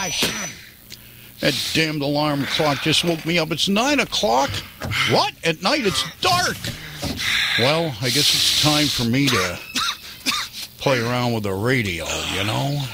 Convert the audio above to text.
gosh! That damned alarm clock just woke me up. It's 9 o'clock? What? At night it's dark! Well, I guess it's time for me to play around with the radio, you know?